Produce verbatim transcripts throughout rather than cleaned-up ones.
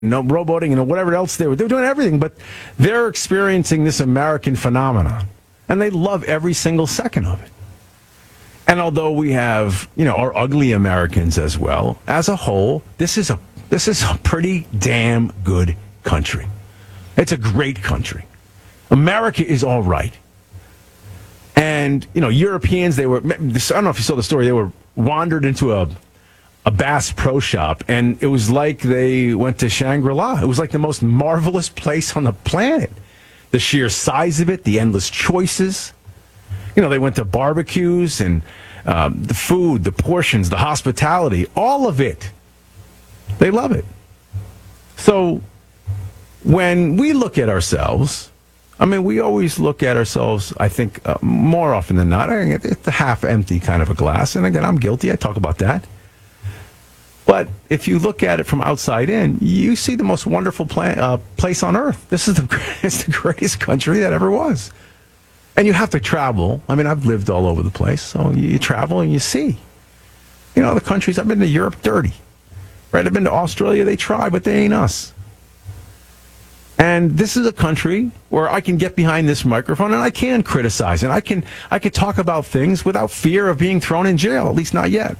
no rowboating, you know, whatever else they were. They were doing everything, but they're experiencing this American phenomenon, and they love every single second of it. And although we have, you know, our ugly Americans as well, as a whole, this is a this is a pretty damn good country. It's a great country. America is all right. And, you know, Europeans, they were, I don't know if you saw the story, they were wandered into a a Bass Pro Shop, and it was like they went to Shangri-La. It was like the most marvelous place on the planet. The sheer size of it, the endless choices. You know, they went to barbecues and um, the food, the portions, the hospitality, all of it. They love it. So when we look at ourselves, I mean, we always look at ourselves, I think, uh, more often than not, I think it's a half-empty kind of a glass. And again, I'm guilty. I talk about that. But if you look at it from outside in, you see the most wonderful pla- uh, place on earth. This is the, it's the greatest country that ever was. And you have to travel. I mean, I've lived all over the place. So you travel and you see. You know, the countries, I've been to Europe, dirty. Right? I've been to Australia, they try, but they ain't us. And this is a country where I can get behind this microphone and I can criticize. And I can, I can talk about things without fear of being thrown in jail, at least not yet.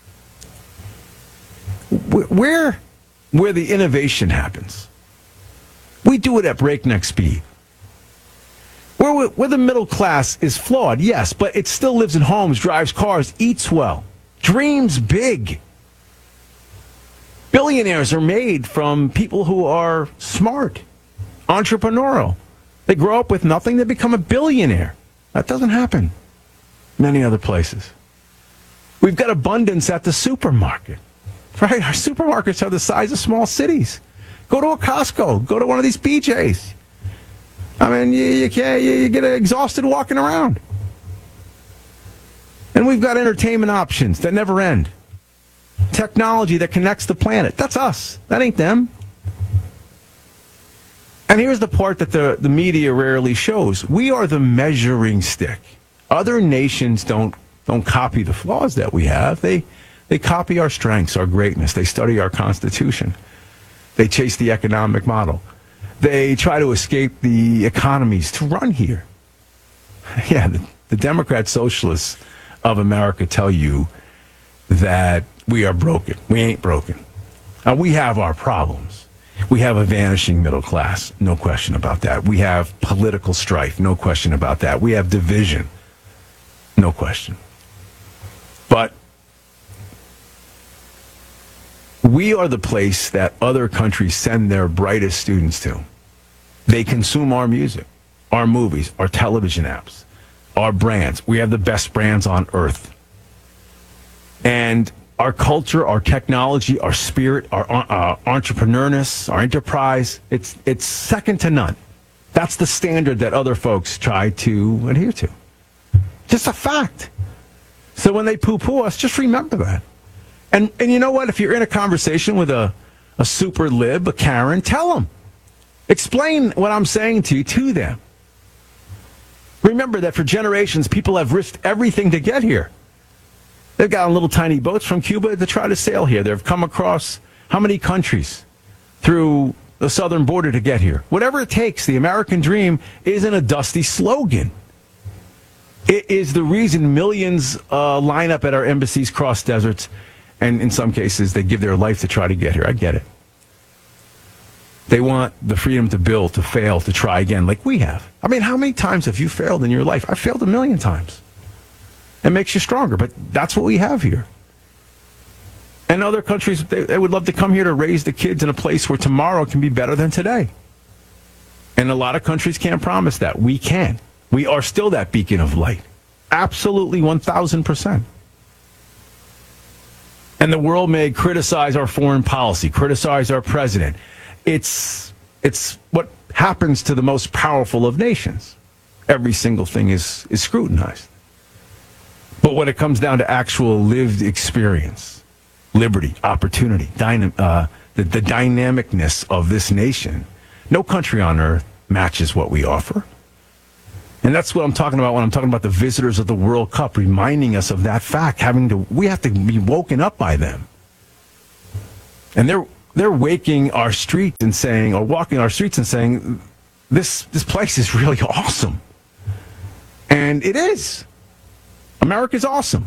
Where, where the innovation happens, we do it at breakneck speed. Where, where the middle class is flawed, yes, but it still lives in homes, drives cars, eats well, dreams big. Billionaires are made from people who are smart, entrepreneurial. They grow up with nothing, they become a billionaire. That doesn't happen many other places. We've got abundance at the supermarket. Right, our supermarkets are the size of small cities. Go to a Costco. Go to one of these P Js. I mean, you, you can't. You, you get exhausted walking around. And we've got entertainment options that never end. Technology that connects the planet. That's us. That ain't them. And here's the part that the, the media rarely shows. We are the measuring stick. Other nations don't don't copy the flaws that we have. They They copy our strengths, our greatness. They study our Constitution. They chase the economic model. They try to escape the economies to run here. Yeah, the, the Democrat socialists of America tell you that we are broken. We ain't broken. Now, we have our problems. We have a vanishing middle class, no question about that. We have political strife, no question about that. We have division, no question. But we are the place that other countries send their brightest students to. They consume our music, our movies, our television apps, our brands. We have the best brands on earth. And our culture, our technology, our spirit, our uh, entrepreneurness, our enterprise, it's it's second to none. That's the standard that other folks try to adhere to. Just a fact. So when they poo-poo us, just remember that. And and you know what? If you're in a conversation with a, a super lib, a Karen, tell them. Explain what I'm saying to you to them. Remember that for generations, people have risked everything to get here. They've got on little tiny boats from Cuba to try to sail here. They've come across how many countries through the southern border to get here. Whatever it takes, the American dream isn't a dusty slogan. It is the reason millions uh, line up at our embassies, cross deserts, and in some cases, they give their life to try to get here. I get it. They want the freedom to build, to fail, to try again, like we have. I mean, how many times have you failed in your life? I failed a million times. It makes you stronger, but that's what we have here. And other countries, they, they would love to come here to raise the kids in a place where tomorrow can be better than today. And a lot of countries can't promise that. We can. We are still that beacon of light. Absolutely one thousand percent. And the world may criticize our foreign policy, criticize our president. It's it's what happens to the most powerful of nations. Every single thing is, is scrutinized. But when it comes down to actual lived experience, liberty, opportunity, dyna- uh, the, the dynamicness of this nation, no country on earth matches what we offer. And that's what I'm talking about when I'm talking about the visitors of the World Cup, reminding us of that fact. Having to, we have to be woken up by them. And they're they're waking our streets and saying, or walking our streets and saying, this this place is really awesome. And it is. America's awesome.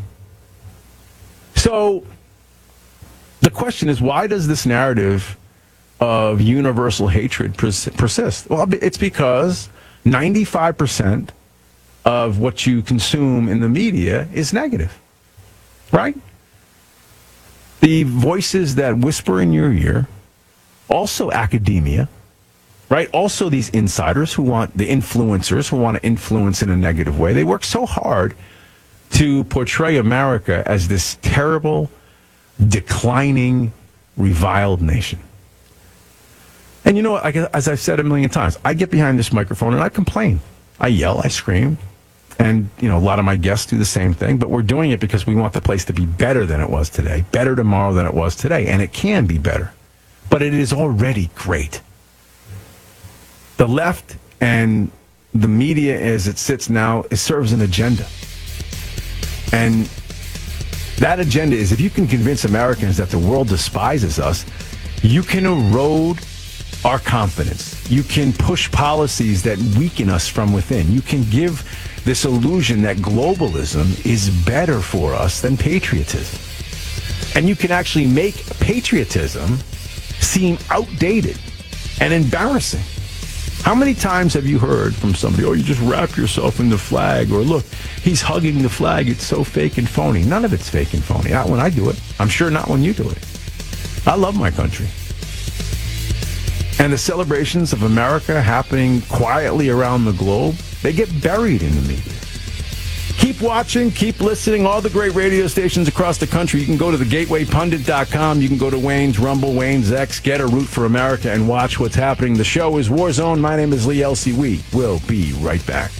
So the question is, why does this narrative of universal hatred pers- persist? Well, it's because ninety-five percent of what you consume in the media is negative, right? The voices that whisper in your ear, also academia, right? Also these insiders who want, the influencers who want to influence in a negative way. They work so hard to portray America as this terrible, declining, reviled nation. And you know what, I, as I've said a million times, I get behind this microphone and I complain. I yell, I scream. And, you know, a lot of my guests do the same thing, but we're doing it because we want the place to be better than it was today, better tomorrow than it was today, and it can be better. But it is already great. The left and the media as it sits now, it serves an agenda. And that agenda is, if you can convince Americans that the world despises us, you can erode our confidence. You can push policies that weaken us from within. You can give this illusion that globalism is better for us than patriotism. And you can actually make patriotism seem outdated and embarrassing. How many times have you heard from somebody, oh, you just wrap yourself in the flag, or look, he's hugging the flag, it's so fake and phony. None of it's fake and phony. Not when I do it. I'm sure not when you do it. I love my country. And the celebrations of America happening quietly around the globe, they get buried in the media. Keep watching, keep listening. All the great radio stations across the country. You can go to the gateway pundit dot com. You can go to Wayne's Rumble, Wayne's X, get a Root for America, and watch what's happening. The show is Warzone. My name is Lee Elsey. We will be right back.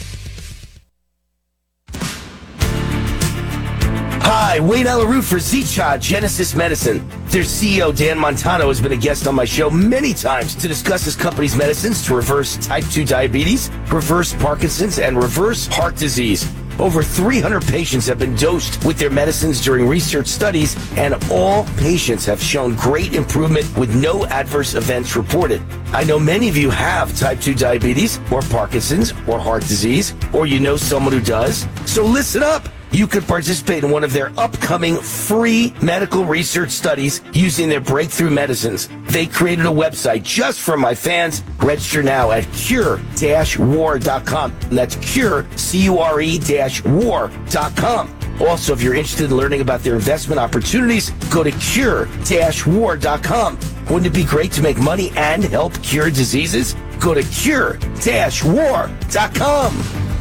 Hi, Wayne Alaroot for Z-Chod Genesis Medicine. Their C E O, Dan Montano, has been a guest on my show many times to discuss his company's medicines to reverse type two diabetes, reverse Parkinson's, and reverse heart disease. Over three hundred patients have been dosed with their medicines during research studies, and all patients have shown great improvement with no adverse events reported. I know many of you have type two diabetes, or Parkinson's, or heart disease, or you know someone who does. So listen up. You could participate in one of their upcoming free medical research studies using their breakthrough medicines. They created a website just for my fans. Register now at cure dash war dot com. That's cure, C U R E dash war dot com. Also, if you're interested in learning about their investment opportunities, go to cure dash war dot com. Wouldn't it be great to make money and help cure diseases? Go to cure dash war dot com.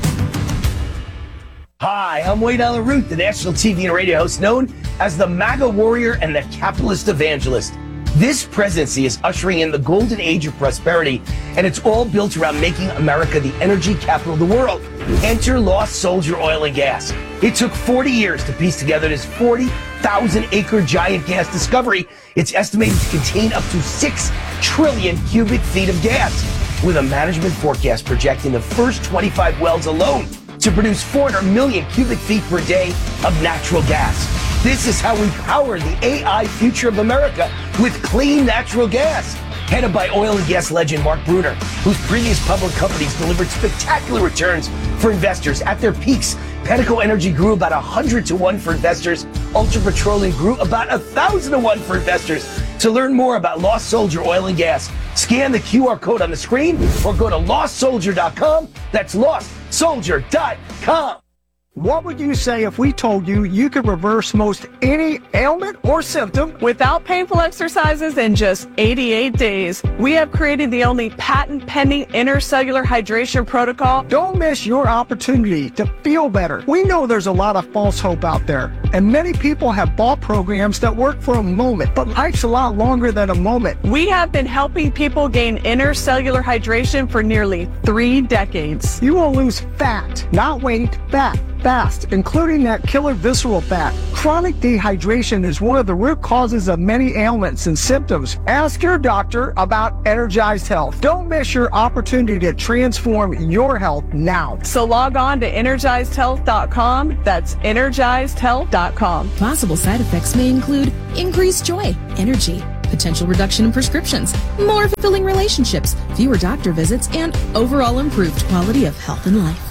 Hi, I'm Wayne Alaroot, the national T V and radio host known as the MAGA warrior and the capitalist evangelist. This presidency is ushering in the golden age of prosperity, and it's all built around making America the energy capital of the world. Enter Lost Soldier Oil and Gas. It took forty years to piece together this forty thousand acre giant gas discovery. It's estimated to contain up to six trillion cubic feet of gas, with a management forecast projecting the first twenty-five wells alone to produce four hundred million cubic feet per day of natural gas. This is how we power the A I future of America with clean natural gas. Headed by oil and gas legend Mark Bruner, whose previous public companies delivered spectacular returns for investors. At their peaks, Pedico Energy grew about one hundred to one for investors. Ultra Petroleum grew about one thousand to one for investors. To learn more about Lost Soldier Oil and Gas, scan the Q R code on the screen or go to lost soldier dot com. That's lost soldier dot com. What would you say if we told you you could reverse most any ailment or symptom without painful exercises in just eighty-eight days? We have created the only patent-pending intercellular hydration protocol. Don't miss your opportunity to feel better. We know there's a lot of false hope out there, and many people have bought programs that work for a moment, but life's a lot longer than a moment. We have been helping people gain intercellular hydration for nearly three decades. You will lose fat, not weight, fat. Fast, including that killer visceral fat. Chronic dehydration is one of the root causes of many ailments and symptoms. Ask your doctor about Energized Health. Don't miss your opportunity to transform your health now. So log on to energized health dot com. That's energized health dot com. Possible side effects may include increased joy, energy, potential reduction in prescriptions, more fulfilling relationships, fewer doctor visits, and overall improved quality of health and life.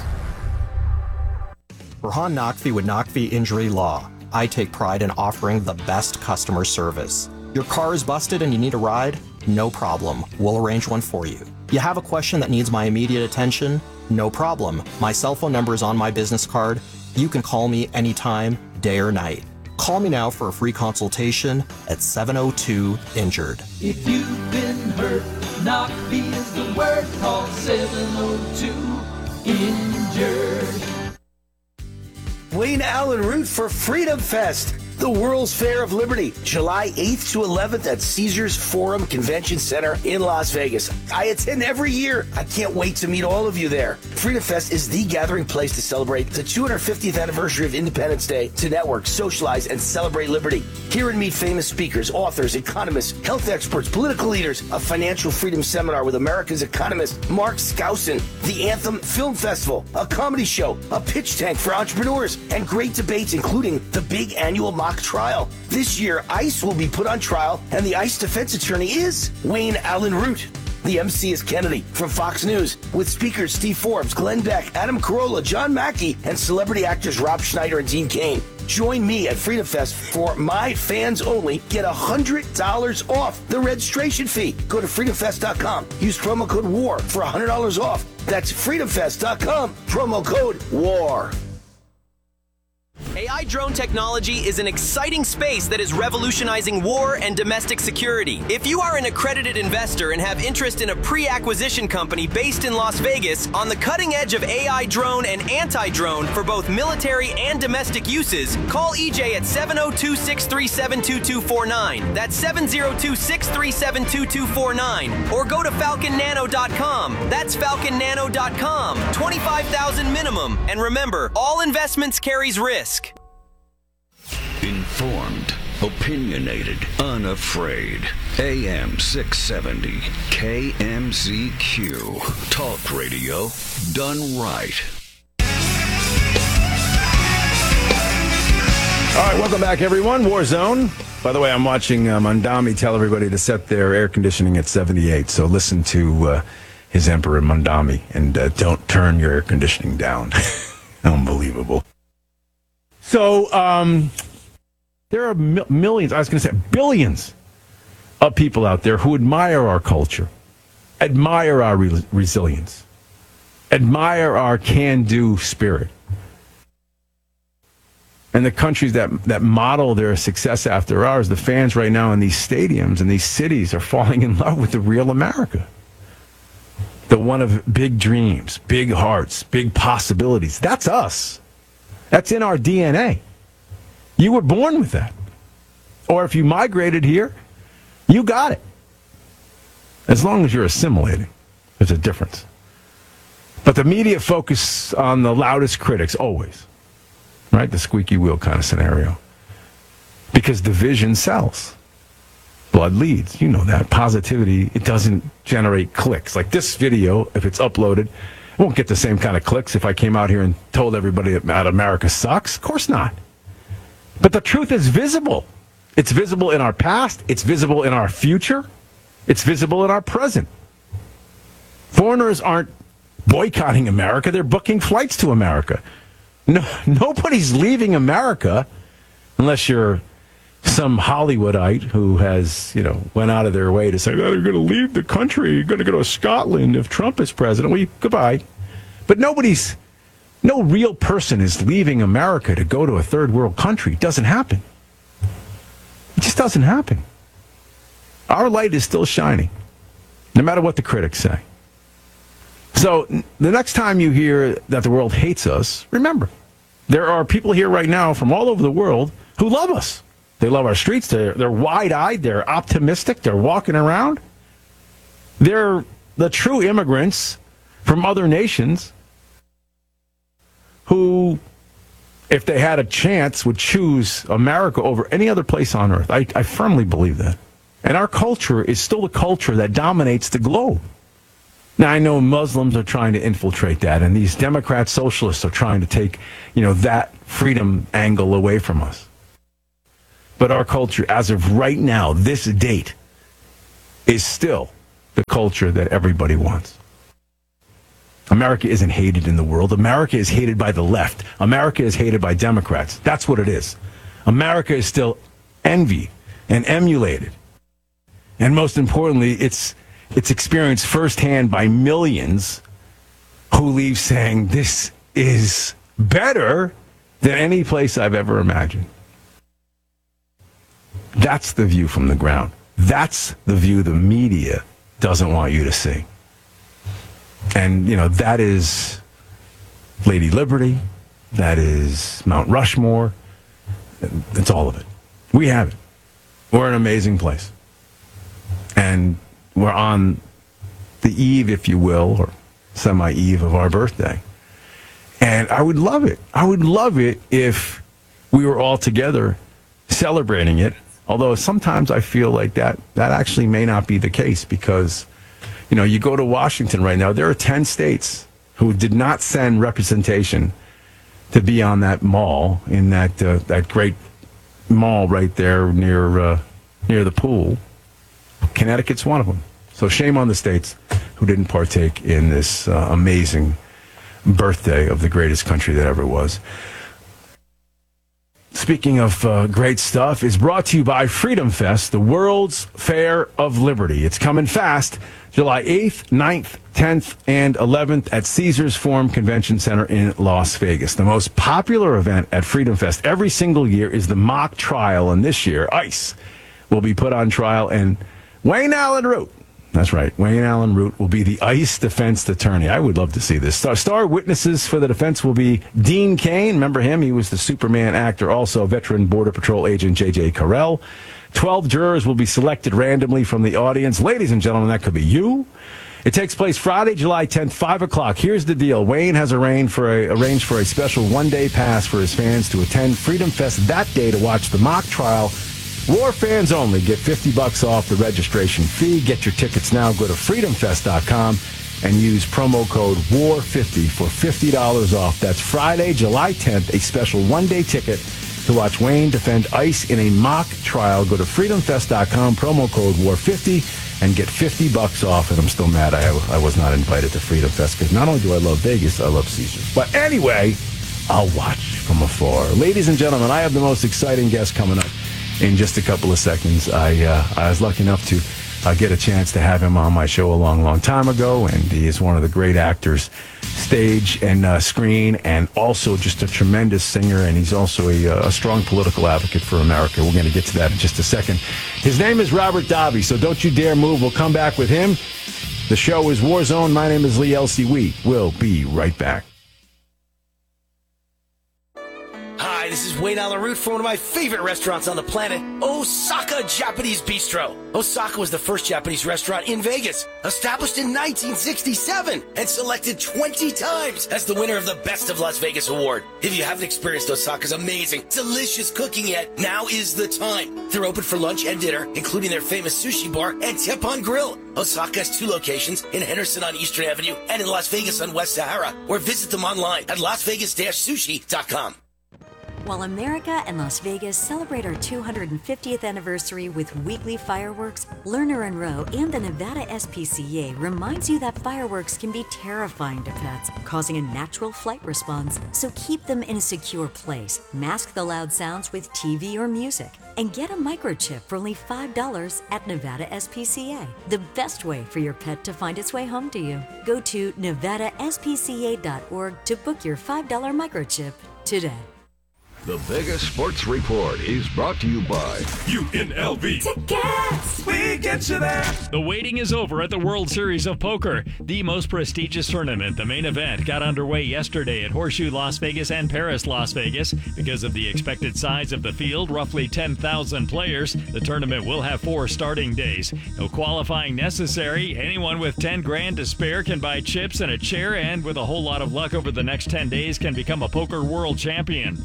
Rahan Naqvi with Naqvi Injury Law. I take pride in offering the best customer service. Your car is busted and you need a ride? No problem. We'll arrange one for you. You have a question that needs my immediate attention? No problem. My cell phone number is on my business card. You can call me anytime, day or night. Call me now for a free consultation at seven oh two injured. If you've been hurt, Naqvi is the word. Call seven oh two injured. Wayne Allen Root for Freedom Fest, the World's Fair of Liberty, July eighth to eleventh at Caesars Forum Convention Center in Las Vegas. I attend every year. I can't wait to meet all of you there. Freedom Fest is the gathering place to celebrate the two hundred fiftieth anniversary of Independence Day, to network, socialize, and celebrate liberty. Hear and meet famous speakers, authors, economists, health experts, political leaders, a financial freedom seminar with America's economist Mark Skousen, the Anthem Film Festival, a comedy show, a pitch tank for entrepreneurs, and great debates, including the big annual mock trial. This year, ICE will be put on trial, and the ICE defense attorney is Wayne Allen Root. The M C is Kennedy from Fox News, with speakers Steve Forbes, Glenn Beck, Adam Carolla, John Mackey, and celebrity actors Rob Schneider and Dean Cain. Join me at Freedom Fest for my fans only. Get one hundred dollars off the registration fee. Go to freedom fest dot com. Use promo code WAR for one hundred dollars off. That's freedom fest dot com. Promo code WAR. A I drone technology is an exciting space that is revolutionizing war and domestic security. If you are an accredited investor and have interest in a pre-acquisition company based in Las Vegas on the cutting edge of A I drone and anti-drone for both military and domestic uses, call E J at seven oh two, six three seven, two two four nine. That's seven oh two, six three seven, two two four nine. Or go to falcon nano dot com. That's falcon nano dot com. twenty-five thousand minimum. And remember, all investments carries risk. Informed, opinionated, unafraid. A M six seventy, K M Z Q. Talk radio done right. All right, welcome back, everyone. War Zone. By the way, I'm watching uh, Mondami tell everybody to set their air conditioning at seventy-eight. So listen to uh, his Emperor Mondami and uh, don't turn your air conditioning down. Unbelievable. So, um... there are mi- millions, I was going to say billions of people out there who admire our culture, admire our re- resilience, admire our can-do spirit. And the countries that, that model their success after ours, the fans right now in these stadiums and these cities are falling in love with the real America. The one of big dreams, big hearts, big possibilities. That's us. That's in our D N A. You were born with that. Or if you migrated here, you got it. As long as you're assimilating, there's a difference. But the media focus on the loudest critics, always. Right? The squeaky wheel kind of scenario. Because division sells. Blood leads. You know that. Positivity, it doesn't generate clicks. Like this video, if it's uploaded, it won't get the same kind of clicks if I came out here and told everybody that America sucks. Of course not. But the truth is visible. It's visible in our past. It's visible in our future. It's visible in our present. Foreigners aren't boycotting America. They're booking flights to America. No, nobody's leaving America unless you're some Hollywoodite who has, you know, went out of their way to say, oh, they're going to leave the country. You're going to go to Scotland if Trump is president. Well, goodbye. But nobody's... No real person is leaving America to go to a third world country. It doesn't happen. It just doesn't happen. Our light is still shining, no matter what the critics say. So the next time you hear that the world hates us, remember, there are people here right now from all over the world who love us. They love our streets. They're, they're wide-eyed. They're optimistic. They're walking around. They're the true immigrants from other nations who, if they had a chance, would choose America over any other place on earth. I, I firmly believe that. And our culture is still the culture that dominates the globe. Now, I know Muslims are trying to infiltrate that, and these Democrat socialists are trying to take, you know, that freedom angle away from us. But our culture, as of right now, this date, is still the culture that everybody wants. America isn't hated in the world. America is hated by the left. America is hated by Democrats. That's what it is. America is still envied and emulated. And most importantly, it's it's experienced firsthand by millions who leave saying this is better than any place I've ever imagined. That's the view from the ground. That's the view the media doesn't want you to see. And, you know, that is Lady Liberty. That is Mount Rushmore. It's all of it. We have it. We're an amazing place. And we're on the eve, if you will, or semi-eve of our birthday. And I would love it. I would love it if we were all together celebrating it. Although sometimes I feel like that that actually may not be the case because, you know, you go to Washington right now, there are ten states who did not send representation to be on that mall, in that uh, that great mall right there near uh, near the pool. Connecticut's one of them. So shame on the states who didn't partake in this uh, amazing birthday of the greatest country that ever was. Speaking of uh, great stuff, is brought to you by Freedom Fest, the World's Fair of Liberty. It's coming fast, July eighth, ninth, tenth, and eleventh at Caesars Forum Convention Center in Las Vegas. The most popular event at Freedom Fest every single year is the mock trial, and this year, ICE will be put on trial, and Wayne Allen Root, that's right, Wayne Allen Root will be the ICE defense attorney. I would love to see this. Star, star witnesses for the defense will be Dean Cain. Remember him? He was the Superman actor. Also, veteran Border Patrol agent J J Carell. Twelve jurors will be selected randomly from the audience. Ladies and gentlemen, that could be you. It takes place Friday, July tenth, five o'clock. Here's the deal. Wayne has arranged for a, arranged for a special one-day pass for his fans to attend Freedom Fest that day to watch the mock trial. War fans only get fifty bucks off the registration fee. Get your tickets now. Go to freedom fest dot com and use promo code war fifty for fifty dollars off. That's Friday, July tenth, a special one-day ticket to watch Wayne defend ICE in a mock trial. Go to freedom fest dot com, promo code war fifty, and get fifty bucks off. And I'm still mad I, I was not invited to Freedom Fest because not only do I love Vegas, I love Caesars. But anyway, I'll watch from afar. Ladies and gentlemen, I have the most exciting guest coming up in just a couple of seconds. I uh, I was lucky enough to uh, get a chance to have him on my show a long, long time ago, and he is one of the great actors, stage and uh, screen, and also just a tremendous singer, and he's also a, a strong political advocate for America. We're going to get to that in just a second. His name is Robert Davi, so don't you dare move. We'll come back with him. The show is Warzone. My name is Lee Elsey. We will be right back. Hi, this is Wayne Allen Root from one of my favorite restaurants on the planet, Osaka Japanese Bistro. Osaka was the first Japanese restaurant in Vegas, established in nineteen sixty-seven and selected twenty times as the winner of the Best of Las Vegas award. If you haven't experienced Osaka's amazing, delicious cooking yet, now is the time. They're open for lunch and dinner, including their famous sushi bar and Teppanyaki Grill. Osaka has two locations, in Henderson on Eastern Avenue and in Las Vegas on West Sahara, or visit them online at las vegas dash sushi dot com. While America and Las Vegas celebrate our two hundred fiftieth anniversary with weekly fireworks, Lerner and Rowe and the Nevada S P C A reminds you that fireworks can be terrifying to pets, causing a natural flight response. So keep them in a secure place, mask the loud sounds with T V or music, and get a microchip for only five dollars at Nevada S P C A. The best way for your pet to find its way home to you. Go to nevada s p c a dot org to book your five dollar microchip today. The Vegas Sports Report is brought to you by U N L V. Tickets! We get you there. The waiting is over at the World Series of Poker, the most prestigious tournament. The main event got underway yesterday at Horseshoe Las Vegas and Paris Las Vegas. Because of the expected size of the field, roughly ten thousand players, the tournament will have four starting days. No qualifying necessary. Anyone with ten grand to spare can buy chips and a chair, and with a whole lot of luck over the next ten days can become a poker world champion. After a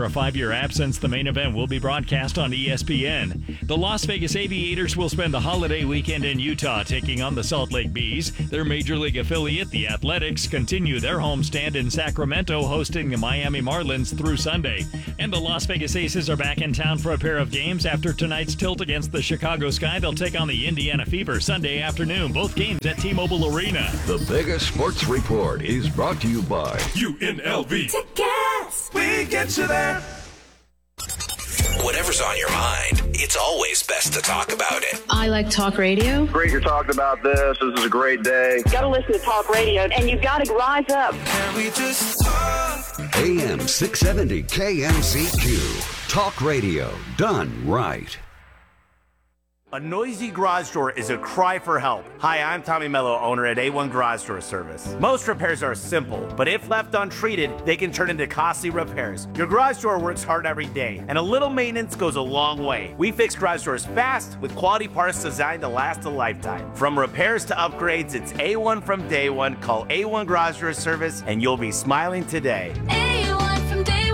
a five-year absence, the main event will be broadcast on E S P N. The Las Vegas Aviators will spend the holiday weekend in Utah taking on the Salt Lake Bees. Their Major League affiliate, the Athletics, continue their homestand in Sacramento, hosting the Miami Marlins through Sunday. And the Las Vegas Aces are back in town for a pair of games. After tonight's tilt against the Chicago Sky, they'll take on the Indiana Fever Sunday afternoon. Both games at T-Mobile Arena. The Vegas Sports Report is brought to you by U N L V. Tickets. We get you there. Whatever's on your mind, it's always best to talk about it. I like talk radio. Great you're talking about this. This is a great day. You got to listen to talk radio, and you've got to rise up. Can we just talk? A M six seventy K M Z Q. Talk radio done right. A noisy garage door is a cry for help. Hi, I'm Tommy Mello, owner at A one Garage Door Service. Most repairs are simple, but if left untreated, they can turn into costly repairs. Your garage door works hard every day, and a little maintenance goes a long way. We fix garage doors fast with quality parts designed to last a lifetime. From repairs to upgrades, it's A one from day one. Call A one Garage Door Service, and you'll be smiling today. A one from day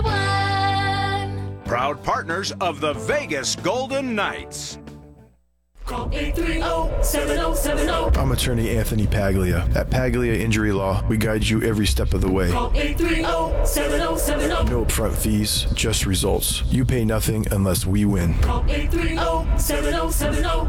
one. Proud partners of the Vegas Golden Knights. Call eight three zero, seven zero seven zero. I'm attorney Anthony Paglia. At Paglia Injury Law, we guide you every step of the way. Call eight three zero, seven zero seven zero. No upfront fees, just results. You pay nothing unless we win. Call eight three zero, seven zero seven zero.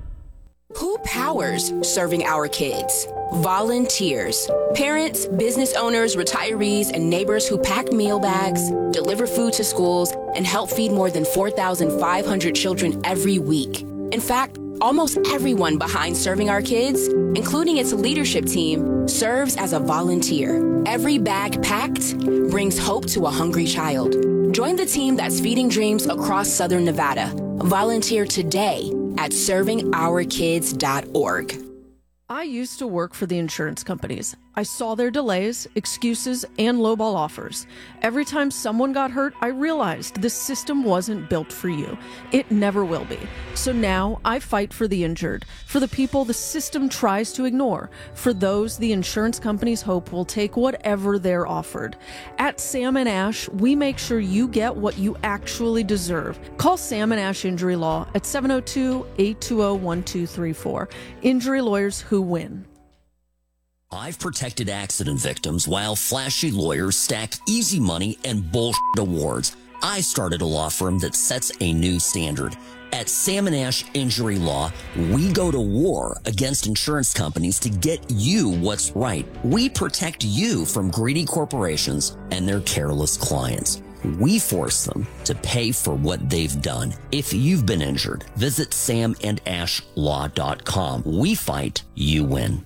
Who powers serving our kids? Volunteers. Parents, business owners, retirees, and neighbors who pack meal bags, deliver food to schools, and help feed more than four thousand five hundred children every week. In fact, almost everyone behind Serving Our Kids, including its leadership team, serves as a volunteer. Every bag packed brings hope to a hungry child. Join the team that's feeding dreams across Southern Nevada. Volunteer today at serving our kids dot org. I used to work for the insurance companies. I saw their delays, excuses, and lowball offers. Every time someone got hurt, I realized this system wasn't built for you. It never will be. So now I fight for the injured, for the people the system tries to ignore, for those the insurance companies hope will take whatever they're offered. At Sam and Ash, we make sure you get what you actually deserve. Call Sam and Ash Injury Law at seven oh two, eight two oh, one two three four. Injury lawyers who win. I've protected accident victims while flashy lawyers stack easy money and bullshit awards. I started a law firm that sets a new standard. At Sam and Ash Injury Law, we go to war against insurance companies to get you what's right. We protect you from greedy corporations and their careless clients. We force them to pay for what they've done. If you've been injured, visit sam and ash law dot com. We fight, you win.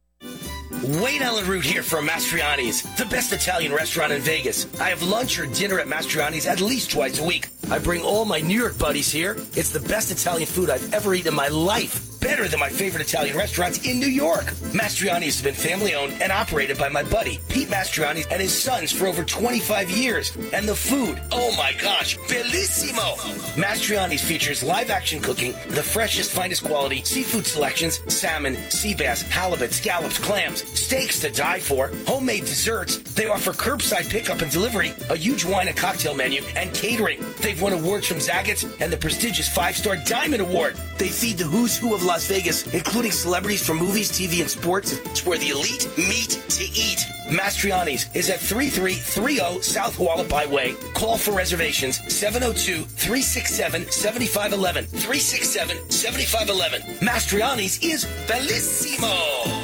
Wayne Allen Root here from Mastriani's, the best Italian restaurant in Vegas. I have lunch or dinner at Mastriani's at least twice a week. I bring all my New York buddies here. It's the best Italian food I've ever eaten in my life. Better than my favorite Italian restaurants in New York. Mastriani's has been family owned and operated by my buddy, Pete Mastriani, and his sons for over twenty-five years. And the food, oh my gosh, bellissimo! Mastriani's features live action cooking, the freshest, finest quality seafood selections, salmon, sea bass, halibut, scallops, clams, steaks to die for, homemade desserts. They offer curbside pickup and delivery, a huge wine and cocktail menu, and catering. They've won awards from Zagat's and the prestigious five-star Diamond Award. They feed the who's who of Las Vegas, including celebrities from movies, T V, and sports. It's where the elite meet to eat. Mastriani's is at thirty-three thirty South Hualapai Way. Call for reservations seven oh two, three six seven, seven five one one. three six seven, seven five one one. Mastriani's is bellissimo.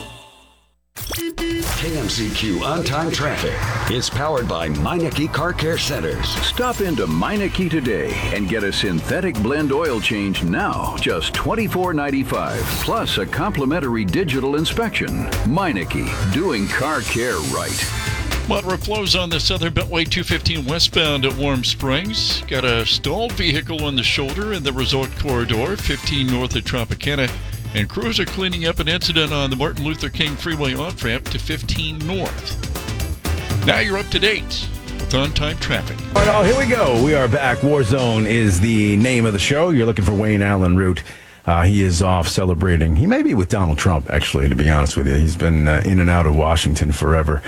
K M Z Q On Time Traffic is powered by Meineke Car Care Centers. Stop into Meineke today and get a synthetic blend oil change now, just twenty-four ninety-five, plus a complimentary digital inspection. Meineke, doing car care right. Moderate flows on the Southern Beltway two fifteen westbound at Warm Springs. Got a stalled vehicle on the shoulder in the Resort Corridor, fifteen north of Tropicana. And crews are cleaning up an incident on the Martin Luther King Freeway off-ramp to fifteen north. Now you're up to date with on-time traffic. All right, oh, here we go. We are back. Warzone is the name of the show. You're looking for Wayne Allen Root. Uh, he is off celebrating. He may be with Donald Trump, actually, to be honest with you. He's been uh, in and out of Washington forever.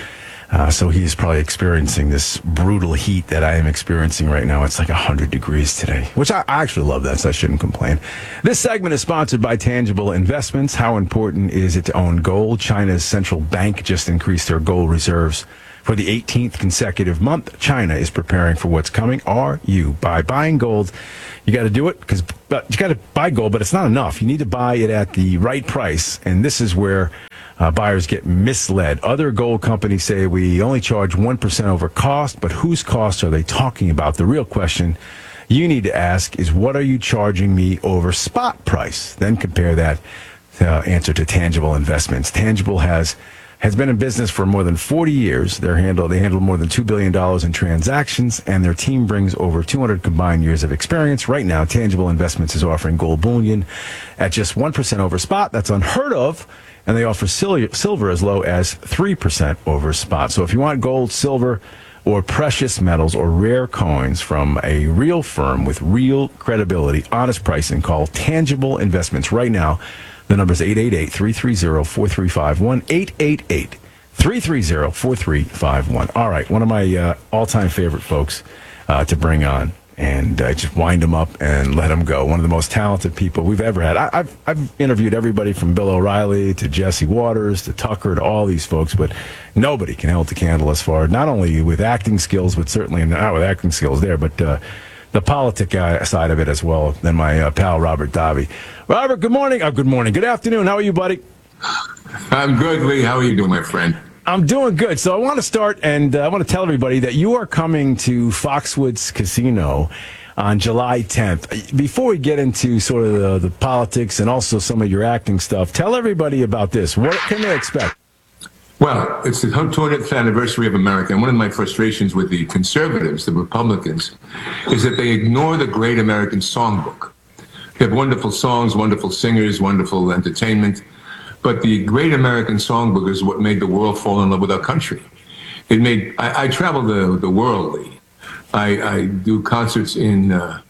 Uh, so he is probably experiencing this brutal heat that I am experiencing right now. It's like one hundred degrees today, which I, I actually love that, so I shouldn't complain. This segment is sponsored by Tangible Investments. How important is it to own gold? China's central bank just increased their gold reserves for the eighteenth consecutive month. China is preparing for what's coming. Are you? By buying gold, you got to do it because you got to buy gold, but it's not enough. You need to buy it at the right price, and this is where Uh, buyers get misled. Other gold companies say we only charge one percent over cost, but whose costs are they talking about? The real question you need to ask is, what are you charging me over spot price? Then compare that uh, answer to Tangible Investments. Tangible has has been in business for more than forty years. They're handle, they handle more than two billion dollars in transactions, and their team brings over two hundred combined years of experience. Right now, Tangible Investments is offering gold bullion at just one percent over spot. That's unheard of. And they offer sil- silver as low as three percent over spot. So if you want gold, silver, or precious metals or rare coins from a real firm with real credibility, honest pricing, call Tangible Investments right now. The number is eight eight eight, three three zero, four three five one, eight eight eight, three three zero, four three five one. All right, one of my uh, all-time favorite folks uh, to bring on. And uh, just wind them up and let them go. One of the most talented people we've ever had. I, I've I've interviewed everybody from Bill O'Reilly to Jesse Waters to Tucker to all these folks, but nobody can hold the candle as far, not only with acting skills, but certainly not with acting skills there, but uh, the politic uh, side of it as well, than my uh, pal Robert Davi. Robert, good morning. Oh, good morning. Good afternoon. How are you, buddy? I'm good, Lee. How are you doing, my friend? I'm doing good. So I want to start, and uh, I want to tell everybody that you are coming to Foxwoods Casino on July tenth. Before we get into sort of the, the politics and also some of your acting stuff, tell everybody about this. What can they expect? Well, it's the two hundredth anniversary of America, and one of my frustrations with the conservatives, the Republicans, is that they ignore the great American songbook. They have wonderful songs, wonderful singers, wonderful entertainment, but the great American songbook is what made the world fall in love with our country. It made, I, I travel the, the world, Lee. I, I do concerts in, uh,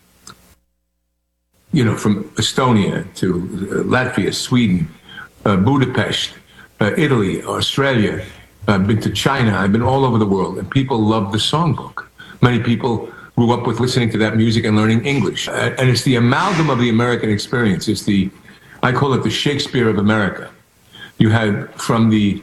you know, from Estonia to Latvia, Sweden, uh, Budapest, uh, Italy, Australia. I've been to China. I've been all over the world, and people love the songbook. Many people grew up with listening to that music and learning English. Uh, and it's the amalgam of the American experience. It's the, I call it the Shakespeare of America. You had from the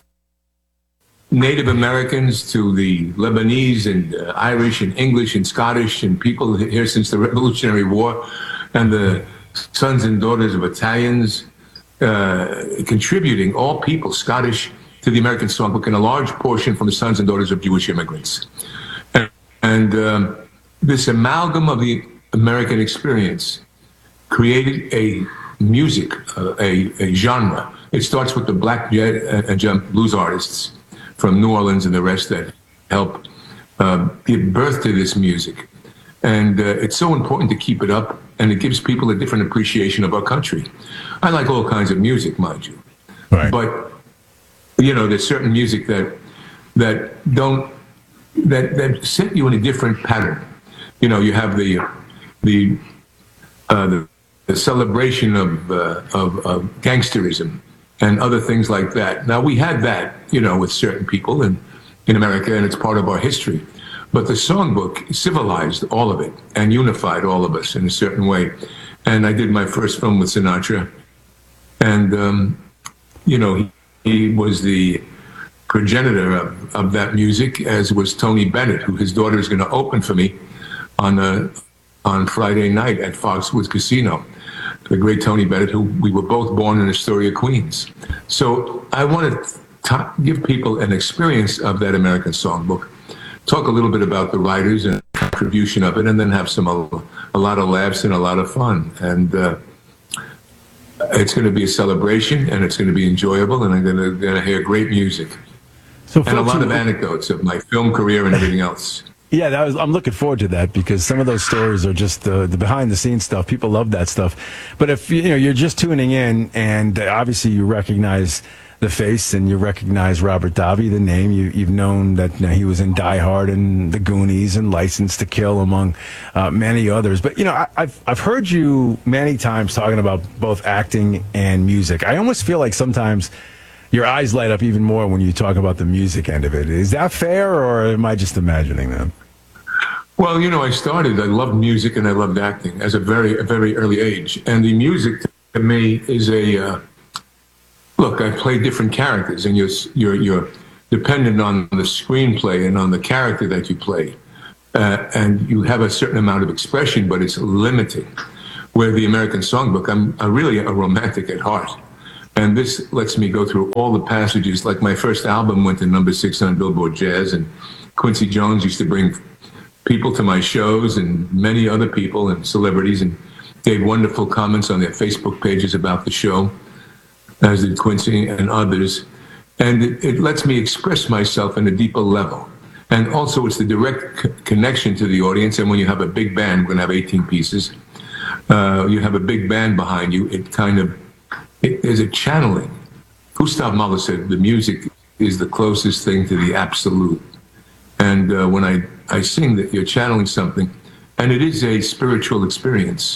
Native Americans to the Lebanese and uh, Irish and English and Scottish and people here since the Revolutionary War, and the sons and daughters of Italians uh, contributing, all people, Scottish, to the American songbook, and a large portion from the sons and daughters of Jewish immigrants. And, and um, this amalgam of the American experience created a music, uh, a, a genre. It starts with the black jet and blues artists from New Orleans and the rest that help uh, give birth to this music. And uh, it's so important to keep it up, and it gives people a different appreciation of our country. I like all kinds of music, mind you. Right. But, you know, there's certain music that that don't, that, that set you in a different pattern. You know, you have the, the, uh, the, the celebration of, uh, of, of gangsterism and other things like that. Now, we had that, you know, with certain people in, in America, and it's part of our history. But the songbook civilized all of it and unified all of us in a certain way. And I did my first film with Sinatra. And, um, you know, he, he was the progenitor of, of that music, as was Tony Bennett, who his daughter is going to open for me on, uh, on Friday night at Foxwoods Casino. The great Tony Bennett, who we were both born in Astoria, Queens. So I want to give people an experience of that American songbook, talk a little bit about the writers and contribution of it, and then have some a, a lot of laughs and a lot of fun. And uh, it's going to be a celebration, and it's going to be enjoyable, and I'm going to, going to hear great music. So and a lot of anecdotes of my film career and everything else. Yeah, that was, I'm looking forward to that, because some of those stories are just uh, the behind-the-scenes stuff. People love that stuff. But if you know you're just tuning in, and uh, obviously you recognize the face and you recognize Robert Davi, the name, you, you've known that you know, he was in Die Hard and The Goonies and License to Kill, among uh, many others. But you know, I, I've I've heard you many times talking about both acting and music. I almost feel like sometimes your eyes light up even more when you talk about the music end of it. Is that fair, or am I just imagining that? Well, you know, I started, I loved music and I loved acting as a very, a very early age. And the music to me is a, uh, look, I play different characters, and you're, you're, you're dependent on the screenplay and on the character that you play. Uh, and you have a certain amount of expression, but it's limiting. Where the American Songbook, I'm, I'm really a romantic at heart. And this lets me go through all the passages. Like my first album went to number six on Billboard Jazz, and Quincy Jones used to bring people to my shows, and many other people and celebrities, and gave wonderful comments on their Facebook pages about the show, as did Quincy and others. And it, it lets me express myself in a deeper level. And also it's the direct c- connection to the audience. And when you have a big band, we're going to have eighteen pieces, uh, you have a big band behind you, it kind of, it, there's a channeling. Gustav Mahler said the music is the closest thing to the absolute. And uh, when I, I sing that, you're channeling something, and it is a spiritual experience.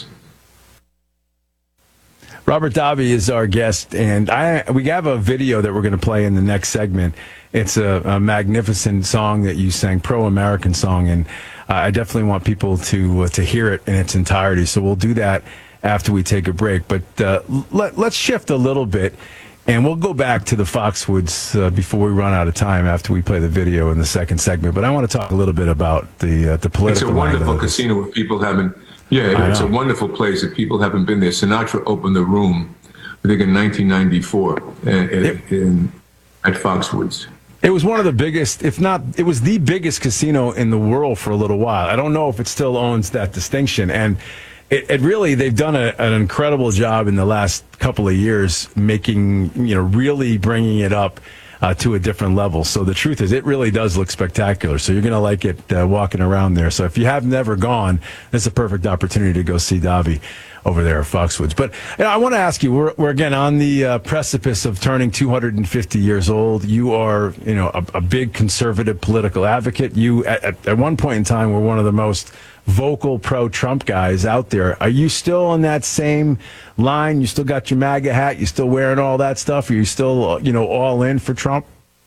Robert Davi is our guest, and I we have a video that we're going to play in the next segment. It's a, a magnificent song that you sang, pro-American song, and uh, I definitely want people to uh, to hear it in its entirety. So we'll do that after we take a break. But uh, let, let's shift a little bit, and we'll go back to the Foxwoods uh, before we run out of time after we play the video in the second segment. But I want to talk a little bit about the uh, the political. It's a wonderful casino where people haven't. Yeah, it's a wonderful place if people haven't been there. Sinatra opened the Room, I think, in nineteen ninety-four in, in, at Foxwoods. It was one of the biggest, if not, it was the biggest casino in the world for a little while. I don't know if it still owns that distinction. And it, it really, they've done a, an incredible job in the last couple of years making, you know, really bringing it up Uh, to a different level. So the truth is, it really does look spectacular. So you're going to like it uh, walking around there. So if you have never gone, it's a perfect opportunity to go see Davi over there at Foxwoods. But you know, I want to ask you, we're, we're again on the uh, precipice of turning two hundred fifty years old. You are, you know, a, a big conservative political advocate. You, at, at one point in time, were one of the most vocal pro-Trump guys out there. Are you still on that same line? You still got your MAGA hat? You still wearing all that stuff? Are you still, you know, all in for Trump?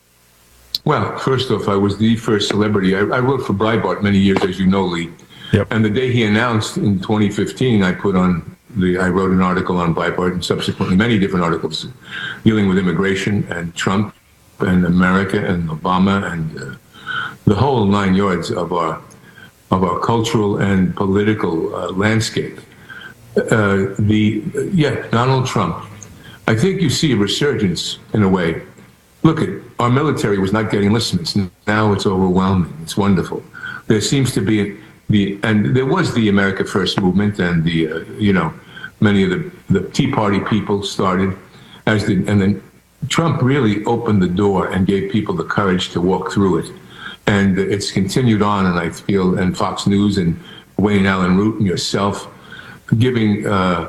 Well, first off, I was the first celebrity. I, I wrote for Breitbart many years, as you know, Lee. Yep. And the day he announced in twenty fifteen, I put on the, I wrote an article on Breitbart, and subsequently many different articles dealing with immigration and Trump and America and Obama and uh, the whole nine yards of our of our cultural and political uh, landscape. Uh, the yeah, Donald Trump. I think you see a resurgence in a way. Look at our military was not getting listeners. Now it's overwhelming. It's wonderful. There seems to be the and there was the America First movement, and the uh, you know many of the the Tea Party people started, as did, and then Trump really opened the door and gave people the courage to walk through it. And it's continued on, and I feel, and Fox News and Wayne Allen Root and yourself giving uh,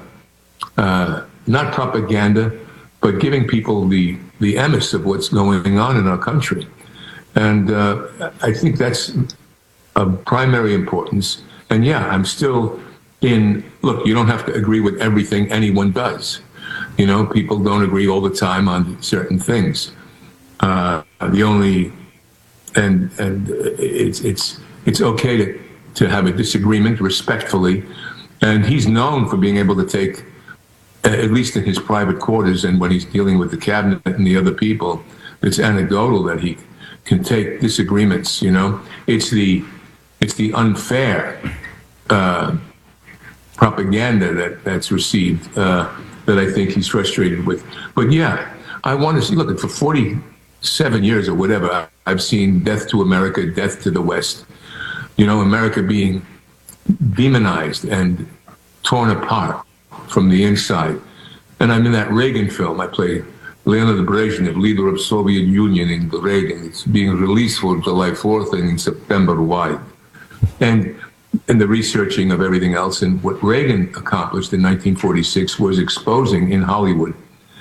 uh, not propaganda, but giving people the the emis of what's going on in our country. And uh, I think that's of primary importance. And yeah, I'm still in, look, you don't have to agree with everything anyone does. You know, people don't agree all the time on certain things. Uh, the only And and it's it's it's okay to, to have a disagreement respectfully, and he's known for being able to take, at least in his private quarters and when he's dealing with the cabinet and the other people, it's anecdotal that he can take disagreements. You know, it's the it's the unfair uh, propaganda that that's received uh, that I think he's frustrated with. But yeah, I want to see. Look, for forty-seven years or whatever, I've seen death to America, death to the West. You know, America being demonized and torn apart from the inside. And I'm in that Reagan film. I play Leonid Brezhnev, leader of Soviet Union in Reagan. It's being released for July fourth and in September wide. And and the researching of everything else. And what Reagan accomplished in nineteen forty-six was exposing in Hollywood.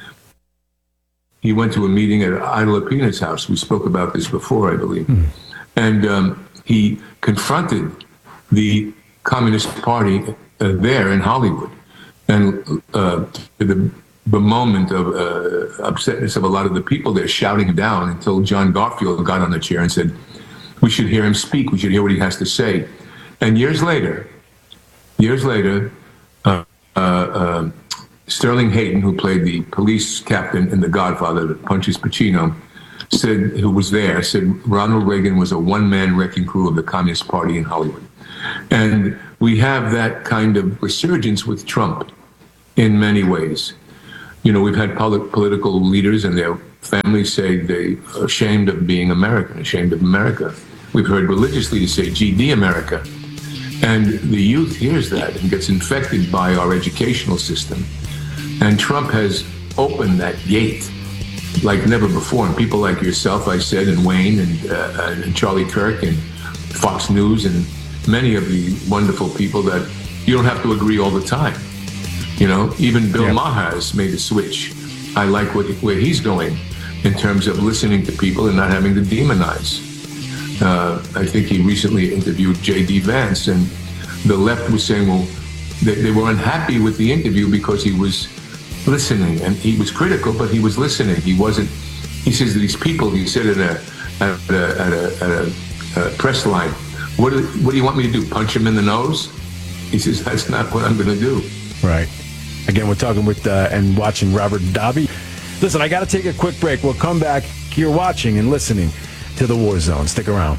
He went to a meeting at Ida Lupina's house. We spoke about this before, I believe. Mm. And um, he confronted the Communist Party uh, there in Hollywood. And uh, to the bemoanment of uh, upsetness of a lot of the people there shouting down until John Garfield got on the chair and said, we should hear him speak. We should hear what he has to say. And years later, years later, uh, uh, uh, Sterling Hayden, who played the police captain in The Godfather that punches Pacino, said, who was there, said Ronald Reagan was a one-man wrecking crew of the Communist Party in Hollywood. And we have that kind of resurgence with Trump in many ways. You know, we've had polit- political leaders and their families say they're ashamed of being American, ashamed of America. We've heard religious leaders say, G D America. And the youth hears that and gets infected by our educational system. And Trump has opened that gate like never before. And people like yourself, I said, and Wayne and, uh, and Charlie Kirk and Fox News and many of the wonderful people that you don't have to agree all the time. You know, even Bill yeah. Maher has made a switch. I like what, where he's going in terms of listening to people and not having to demonize. Uh, I think he recently interviewed J D Vance, and the left was saying, well, they, they were unhappy with the interview because he was listening, and he was critical, but he was listening. He wasn't. He says these people. He said at a at a, at a, at a, a press line, "What do, what do you want me to do? Punch him in the nose?" He says, "That's not what I'm going to do." Right. Again, we're talking with uh, and watching Robert Davi. Listen, I got to take a quick break. We'll come back. You're watching and listening to The War Zone. Stick around.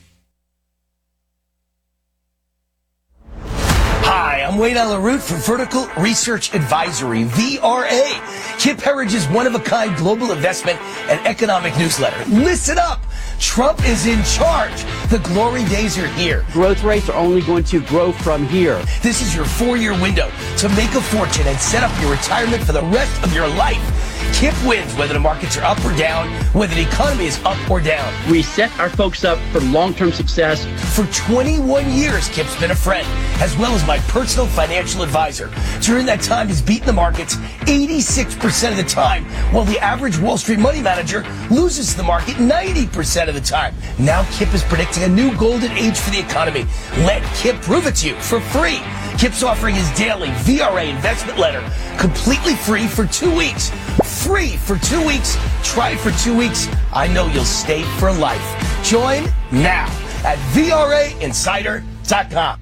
Hi, I'm Wayne Allen Root from Vertical Research Advisory, V R A, Kip Herridge's one-of-a-kind global investment and economic newsletter. Listen up! Trump is in charge. The glory days are here. Growth rates are only going to grow from here. This is your four-year window to make a fortune and set up your retirement for the rest of your life. Kip wins whether the markets are up or down, whether the economy is up or down. We set our folks up for long-term success. For twenty-one years, Kip's been a friend, as well as my personal financial advisor. During that time, he's beaten the markets eighty-six percent of the time, while the average Wall Street money manager loses the market ninety percent of the time. Now Kip is predicting a new golden age for the economy. Let Kip prove it to you for free. Kip's offering his daily V R A investment letter completely free for two weeks. Free for two weeks. Try it for two weeks. I know you'll stay for life. Join now at V R A insider dot com.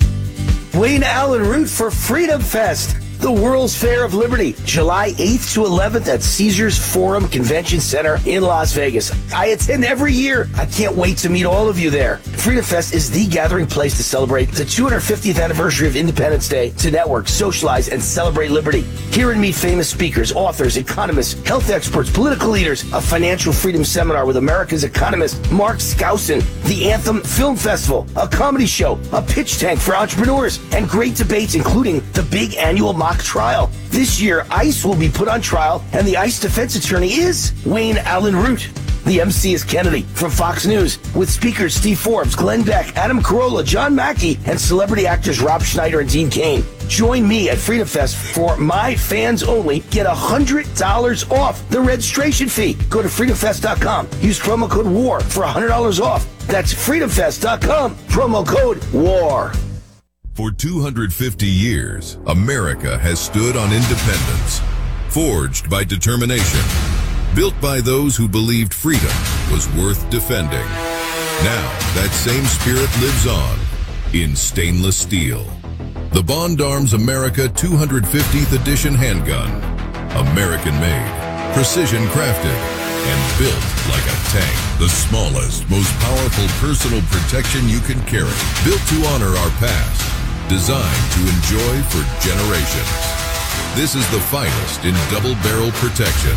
Wayne Allen Root for Freedom Fest, the World's Fair of Liberty, July eighth to eleventh at Caesars Forum Convention Center in Las Vegas. I attend every year. I can't wait to meet all of you there. Freedom Fest is the gathering place to celebrate the two hundred fiftieth anniversary of Independence Day, to network, socialize, and celebrate liberty. Hear and meet famous speakers, authors, economists, health experts, political leaders, a financial freedom seminar with America's economist, Mark Skousen, the Anthem Film Festival, a comedy show, a pitch tank for entrepreneurs, and great debates, including the big annual mock trial. This year, ICE will be put on trial, and the ICE defense attorney is Wayne Allen Root. The M C is Kennedy from Fox News, with speakers Steve Forbes, Glenn Beck, Adam Carolla, John Mackey, and celebrity actors Rob Schneider and Dean Cain. Join me at Freedom Fest for my fans only. Get one hundred dollars off the registration fee. Go to freedom fest dot com. Use promo code WAR for one hundred dollars off. That's freedom fest dot com. Promo code WAR. For two hundred fifty years, America has stood on independence, forged by determination, built by those who believed freedom was worth defending. Now, that same spirit lives on in stainless steel. The Bond Arms America two hundred fiftieth Edition handgun. American-made, precision-crafted, and built like a tank. The smallest, most powerful personal protection you can carry. Built to honor our past. Designed to enjoy for generations. This is the finest in double-barrel protection.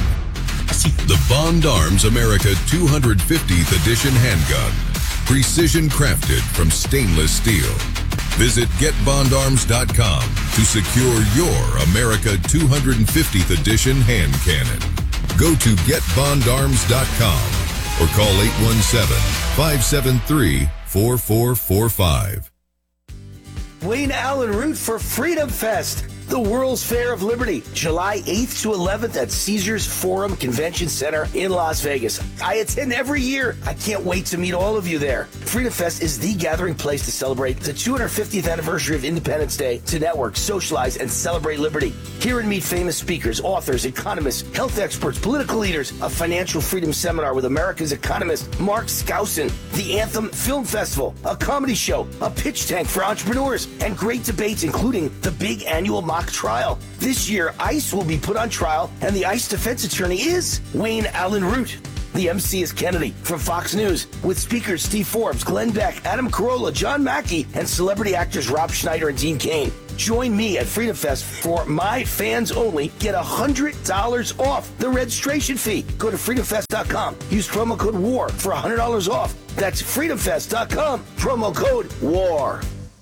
The Bond Arms America two hundred fiftieth Edition handgun. Precision crafted from stainless steel. Visit get bond arms dot com to secure your America two hundred fiftieth Edition hand cannon. Go to get bond arms dot com or call eight one seven, five seven three, four four four five. Wayne Allen Root for Freedom Fest, the World's Fair of Liberty, July eighth to eleventh at Caesars Forum Convention Center in Las Vegas. I attend every year. I can't wait to meet all of you there. Freedom Fest is the gathering place to celebrate the two hundred fiftieth anniversary of Independence Day, to network, socialize, and celebrate liberty. Hear and meet famous speakers, authors, economists, health experts, political leaders, a financial freedom seminar with America's economist Mark Skousen, the Anthem Film Festival, a comedy show, a pitch tank for entrepreneurs, and great debates, including the big annual mock trial. This year, ICE will be put on trial, and the ICE defense attorney is Wayne Allen Root. The M C is Kennedy from Fox News, with speakers Steve Forbes, Glenn Beck, Adam Carolla, John Mackey, and celebrity actors Rob Schneider and Dean Cain. Join me at Freedom Fest for My Fans Only. Get one hundred dollars off the registration fee. Go to freedom fest dot com. Use promo code WAR for one hundred dollars off. That's freedom fest dot com. Promo code WAR.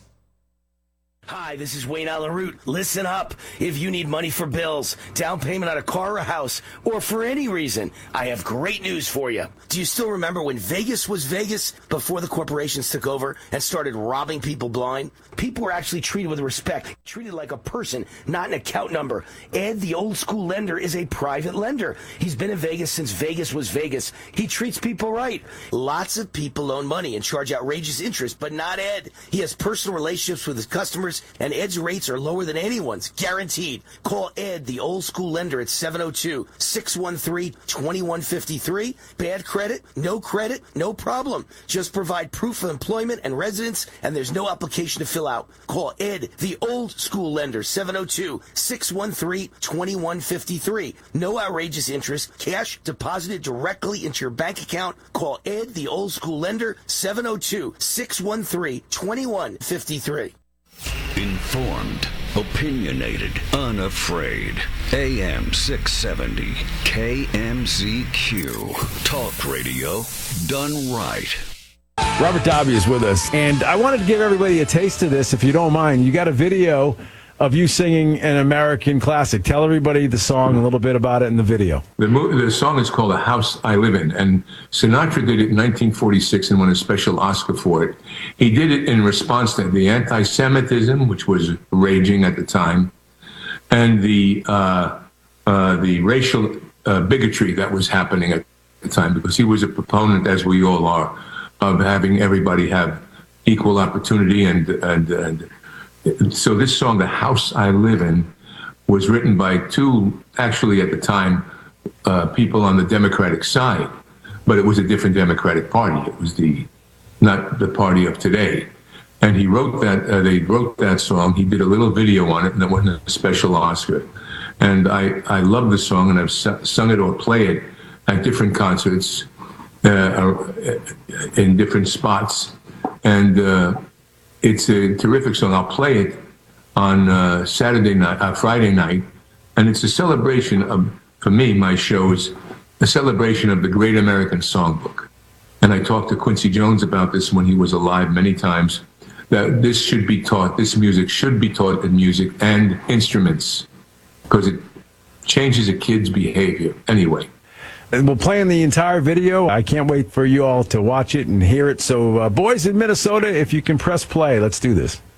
Hi, this is Wayne Allen Root. Listen up. If you need money for bills, down payment on a car or a house, or for any reason, I have great news for you. Do you still remember when Vegas was Vegas before the corporations took over and started robbing people blind? People were actually treated with respect, treated like a person, not an account number. Ed, the old school lender, is a private lender. He's been in Vegas since Vegas was Vegas. He treats people right. Lots of people loan money and charge outrageous interest, but not Ed. He has personal relationships with his customers, and Ed's rates are lower than anyone's, guaranteed. Call Ed, the old school lender, at seven oh two, six one three, two one five three. Bad credit? No credit? No problem. Just provide proof of employment and residence, and there's no application to fill out. Call Ed, the old school lender, seven oh two, six one three, two one five three. No outrageous interest. Cash deposited directly into your bank account. Call Ed, the old school lender, seven oh two, six one three, two one five three. Informed, opinionated, unafraid. A M six seventy, K M Z Q. Talk radio done right. Robert Dobby is with us, and I wanted to give everybody a taste of this, if you don't mind. You got a video of you singing an American classic. Tell everybody the song, a little bit about it in the video. The, movie, the song is called The House I Live In, and Sinatra did it in nineteen forty-six and won a special Oscar for it. He did it in response to the anti-Semitism, which was raging at the time, and the, uh, uh, the racial uh, bigotry that was happening at the time, because he was a proponent, as we all are, of having everybody have equal opportunity. And, and, and so this song, The House I Live In, was written by two, actually at the time, uh, people on the Democratic side, but it was a different Democratic Party. It was the not the party of today. And he wrote that, uh, they wrote that song. He did a little video on it, and it won a special Oscar. And I, I love the song, and I've su- sung it or play it at different concerts, uh, in different spots. And uh, it's a terrific song. I'll play it on uh, Saturday night, uh, Friday night, and it's a celebration of, for me, my show is a celebration of the Great American Songbook. And I talked to Quincy Jones about this when he was alive many times, that this should be taught, this music should be taught in music and instruments, because it changes a kid's behavior anyway. And we'll play in the entire video. I can't wait for you all to watch it and hear it. So, uh, boys in Minnesota, if you can press play, let's do this.